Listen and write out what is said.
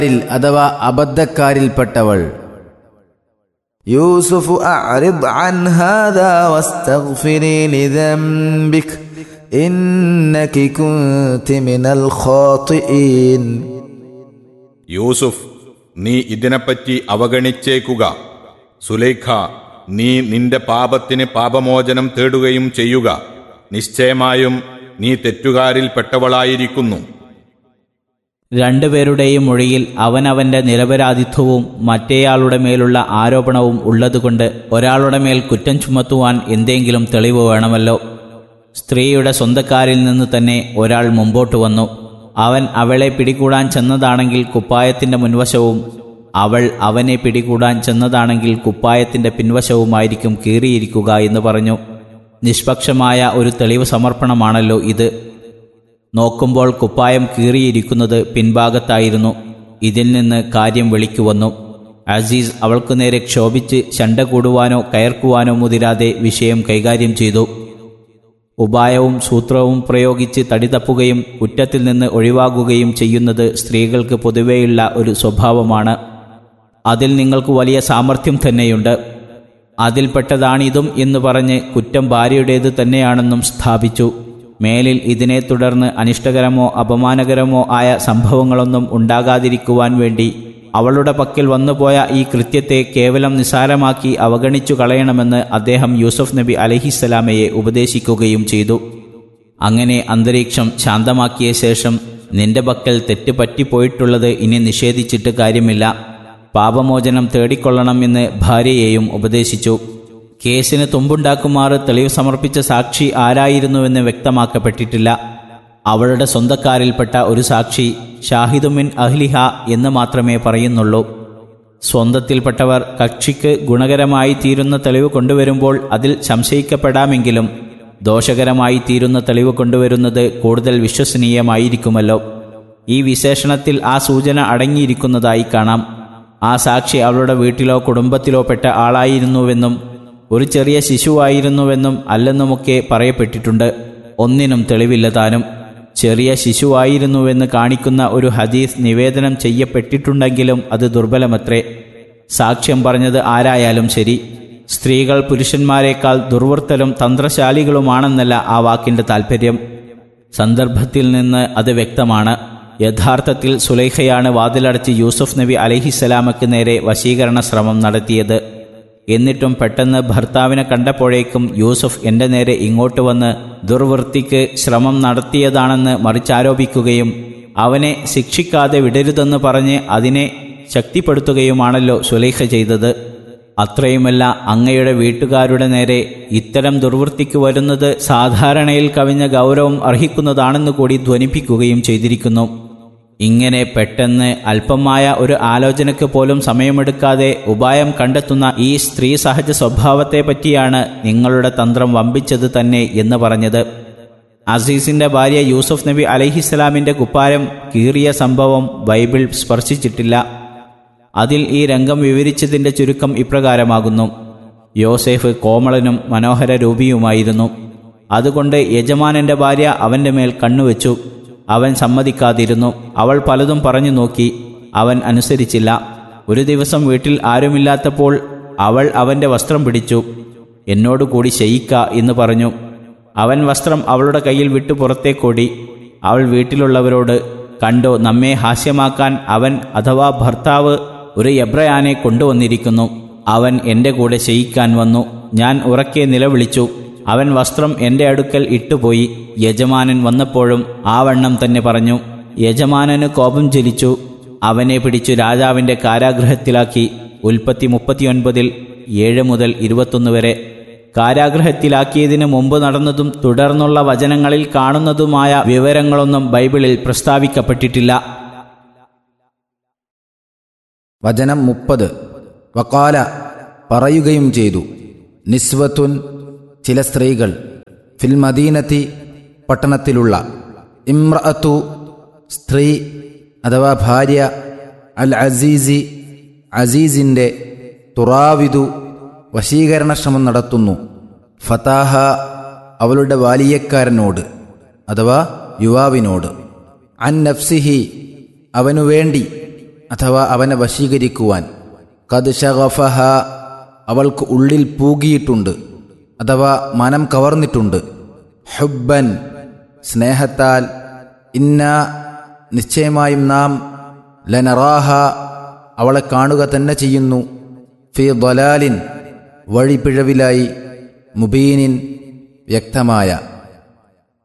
അഥവാ അബദ്ധക്കാരിൽപ്പെട്ടവൾ. യൂസുഫ് അഅ്രിദ് അൻ ഹാദാ വസ്തഗ്ഫിരി ലിദംബിക് ഇന്നകി കുൻതി മിനൽ ഖാതിഈൻ. യൂസുഫ്, നീ ഇതിനെപ്പറ്റി അവഗണിച്ചേക്കുക. സുലൈഖ, നീ നിന്റെ പാപത്തിന് പാപമോചനം തേടുകയും ചെയ്യുക. നിശ്ചയമായും നീ തെറ്റുകാരിൽപ്പെട്ടവളായിരിക്കുന്നു. രണ്ടുപേരുടെയും മൊഴിയിൽ അവനവന്റെ നിരപരാധിത്വവും മറ്റേയാളുടെ മേലുള്ള ആരോപണവും ഉള്ളതുകൊണ്ട് ഒരാളുടെ മേൽ കുറ്റം ചുമത്തുവാൻ എന്തെങ്കിലും തെളിവ് വേണമല്ലോ. സ്ത്രീയുടെ സ്വന്തക്കാരിൽ നിന്ന് തന്നെ ഒരാൾ മുമ്പോട്ട് വന്നു. അവൻ അവളെ പിടികൂടാൻ ചെന്നതാണെങ്കിൽ കുപ്പായത്തിന്റെ മുൻവശവും അവൾ അവനെ പിടികൂടാൻ ചെന്നതാണെങ്കിൽ കുപ്പായത്തിന്റെ പിൻവശവുമായിരിക്കും കീറിയിരിക്കുക എന്ന് പറഞ്ഞു. നിഷ്പക്ഷമായ ഒരു തെളിവ് സമർപ്പണമാണല്ലോ ഇത്. നോക്കുമ്പോൾ കുപ്പായം കീറിയിരിക്കുന്നത് പിൻഭാഗത്തായിരുന്നു. ഇതിൽ നിന്ന് കാര്യം വെളിക്കു വന്നു. അസീസ് അവൾക്കു നേരെ ക്ഷോഭിച്ച് ശണ്ട കൂടുവാനോ കയർക്കുവാനോ മുതിരാതെ വിഷയം കൈകാര്യം ചെയ്തു. ഉപായവും സൂത്രവും പ്രയോഗിച്ച് തടിതപ്പുകയും കുറ്റത്തിൽ നിന്ന് ഒഴിവാകുകയും ചെയ്യുന്നത് സ്ത്രീകൾക്ക് പൊതുവെയുള്ള ഒരു സ്വഭാവമാണ്. അതിൽ നിങ്ങൾക്ക് വലിയ സാമർഥ്യം തന്നെയുണ്ട്. അതിൽപ്പെട്ടതാണിതും എന്ന് പറഞ്ഞ് കുറ്റം ഭാര്യയുടേത് തന്നെയാണെന്നും സ്ഥാപിച്ചു. മേലിൽ ഇതിനെ തുടർന്ന് അനിഷ്ടകരമോ അപമാനകരമോ ആയ സംഭവങ്ങളൊന്നും ഉണ്ടാകാതിരിക്കുവാൻ വേണ്ടി അവളുടെ പക്കൽ വന്നുപോയ ഈ കൃത്യത്തെ കേവലം നിസാരമാക്കി അവഗണിച്ചു കളയണമെന്ന് അദ്ദേഹം യൂസുഫ് നബി അലൈഹിസ്സലാമയെ ഉപദേശിക്കുകയും ചെയ്തു. അങ്ങനെ അന്തരീക്ഷം ശാന്തമാക്കിയ ശേഷം, നിന്റെ പക്കൽ തെറ്റ് പറ്റിപ്പോയിട്ടുള്ളത് ഇനി നിഷേധിച്ചിട്ട് കാര്യമില്ല, പാപമോചനം തേടിക്കൊള്ളണം എന്ന് ഭാര്യയെയും ഉപദേശിച്ചു. കേസിന് തുമ്പുണ്ടാക്കുമാറ് തെളിവ് സമർപ്പിച്ച സാക്ഷി ആരായിരുന്നുവെന്ന് വ്യക്തമാക്കപ്പെട്ടിട്ടില്ല. അവളുടെ സ്വന്തക്കാരിൽപ്പെട്ട ഒരു സാക്ഷി ഷാഹിദുമിൻ അഹ്ലിഹ എന്ന് മാത്രമേ പറയുന്നുള്ളൂ. സ്വന്തത്തിൽപ്പെട്ടവർ കക്ഷിക്ക് ഗുണകരമായി തീരുന്ന തെളിവ് കൊണ്ടുവരുമ്പോൾ അതിൽ സംശയിക്കപ്പെടാമെങ്കിലും ദോഷകരമായി തീരുന്ന തെളിവ് കൊണ്ടുവരുന്നത് കൂടുതൽ വിശ്വസനീയമായിരിക്കുമല്ലോ. ഈ വിശേഷണത്തിൽ ആ സൂചന അടങ്ങിയിരിക്കുന്നതായി കാണാം. ആ സാക്ഷി അവളുടെ വീട്ടിലോ കുടുംബത്തിലോ പെട്ട ആളായിരുന്നുവെന്നും ഒരു ചെറിയ ശിശുവായിരുന്നുവെന്നും അല്ലെന്നുമൊക്കെ പറയപ്പെട്ടിട്ടുണ്ട്. ഒന്നിനും തെളിവില്ല താനും. ചെറിയ ശിശുവായിരുന്നുവെന്ന് കാണിക്കുന്ന ഒരു ഹദീസ് നിവേദനം ചെയ്യപ്പെട്ടിട്ടുണ്ടെങ്കിലും അത് ദുർബലമത്രേ. സാക്ഷ്യം പറഞ്ഞത് ആരായാലും ശരി, സ്ത്രീകൾ പുരുഷന്മാരെക്കാൾ ദുർവൃത്തലും തന്ത്രശാലികളുമാണെന്നല്ല ആ വാക്കിന്റെ താൽപ്പര്യം. സന്ദർഭത്തിൽ നിന്ന് അത് വ്യക്തമാണ്. യഥാർത്ഥത്തിൽ സുലൈഖയാണ് വാതിലടച്ച് യൂസുഫ് നബി അലൈഹിസ്സലാമക്ക് നേരെ വശീകരണ ശ്രമം നടത്തിയത്. എന്നിട്ടും പെട്ടെന്ന് ഭർത്താവിനെ കണ്ടപ്പോഴേക്കും യൂസുഫ് എൻ്റെ നേരെ ഇങ്ങോട്ട് വന്ന് ദുർവൃത്തിക്ക് ശ്രമം നടത്തിയതാണെന്ന് മറിച്ചാരോപിക്കുകയും അവനെ ശിക്ഷിക്കാതെ വിടരുതെന്ന് പറഞ്ഞ് അതിനെ ശക്തിപ്പെടുത്തുകയുമാണല്ലോ സുലൈഖ ചെയ്തത്. അത്രയുമല്ല, അങ്ങയുടെ വീട്ടുകാരുടെ നേരെ ഇത്തരം ദുർവൃത്തിക്ക് വരുന്നത് സാധാരണയിൽ കവിഞ്ഞ ഗൗരവം അർഹിക്കുന്നതാണെന്ന് കൂടി ധ്വനിപ്പിക്കുകയും ചെയ്തിരിക്കുന്നു. ഇങ്ങനെ പെട്ടെന്ന് അല്പമായ ഒരു ആലോചനയ്ക്ക് പോലും സമയമെടുക്കാതെ ഉപായം കണ്ടെത്തുന്ന ഈ സ്ത്രീ സഹജ സ്വഭാവത്തെ പറ്റിയാണ് നിങ്ങളുടെ തന്ത്രം വമ്പിച്ചത് തന്നെ എന്ന് പറഞ്ഞത്. അസീസിന്റെ ഭാര്യ യൂസുഫ് നബി അലൈഹിസ്സലാമിന്റെ കുപ്പായം കീറിയ സംഭവം ബൈബിൾ സ്പർശിച്ചിട്ടില്ല. അതിൽ ഈ രംഗം വിവരിച്ചതിന്റെ ചുരുക്കം ഇപ്രകാരമാകുന്നു: യോസേഫ് കോമളനും മനോഹര രൂപിയുമായിരുന്നു. അതുകൊണ്ട് യജമാനന്റെ ഭാര്യ അവന്റെ മേൽ കണ്ണുവെച്ചു. അവൻ സമ്മതിക്കാതിരുന്നു. അവൾ പലതും പറഞ്ഞു നോക്കി. അവൻ അനുസരിച്ചില്ല. ഒരു ദിവസം വീട്ടിൽ ആരുമില്ലാത്തപ്പോൾ അവൾ അവന്റെ വസ്ത്രം പിടിച്ചു. എന്നോട് കൂടി ശയിക്ക എന്ന് പറഞ്ഞു. അവൻ വസ്ത്രം അവളുടെ കയ്യിൽ വിട്ടു പുറത്തേക്കോടി. അവൾ വീട്ടിലുള്ളവരോട്, കണ്ടോ, നമ്മെ ഹാസ്യമാക്കാൻ അവൻ അഥവാ ഭർത്താവ് ഒരു എബ്രയാനെ കൊണ്ടുവന്നിരിക്കുന്നു. അവൻ എൻ്റെ കൂടെ ശയിക്കാൻ വന്നു. ഞാൻ ഉറക്കെ നിലവിളിച്ചു. അവൻ വസ്ത്രം എൻ്റെ അടുക്കൽ ഇട്ടുപോയി. യജമാനൻ വന്നപ്പോഴും ആ വണ്ണം തന്നെ പറഞ്ഞു. യജമാനന് കോപം ജ്വലിച്ചു. അവനെ പിടിച്ചു രാജാവിൻ്റെ കാരാഗൃഹത്തിലാക്കി. ഉൽപ്പത്തി 39 7 മുതൽ 21 വരെ. കാരാഗൃഹത്തിലാക്കിയതിനു മുമ്പ് നടന്നതും തുടർന്നുള്ള വചനങ്ങളിൽ കാണുന്നതുമായ വിവരങ്ങളൊന്നും ബൈബിളിൽ പ്രസ്താവിക്കപ്പെട്ടിട്ടില്ല. വചനം 30. വഖാല, പറയുകയും ചെയ്തു, നിസ്വത്തുൻ, ചില സ്ത്രീകൾ, ഫിൽ മദീനത്തി, പട്ടണത്തിലുള്ള, ഇമ്രഅത്തു, സ്ത്രീ അഥവാ ഭാര്യ, അൽ അസീസി, അസീസിൻ്റെ, തുറാവിദു, വശീകരണശ്രമം നടത്തുന്നു, ഫതാഹ, അവളുടെ വാലിയക്കാരനോട് അഥവാ യുവാവിനോട്, അൻ നഫ്സിഹി, അവനുവേണ്ടി, അഥവാ അവനെ വശീകരിക്കുവാൻ ഖദ് ശഗഫഹ അവൾക്ക് ഉള്ളിൽ പൂകിയിട്ടുണ്ട് അഥവാ മനം കവർന്നിട്ടുണ്ട്. ഹുബ്ബൻ സ്നേഹത്താൽ, ഇന്ന നിശ്ചയമായും നാം ലനറാഹ അവളെ കാണുക തന്നെ ചെയ്യുന്നു, ഫി ളലാലിൻ വഴിപ്പിഴവിലായി, മുബീനിൻ വ്യക്തമായ.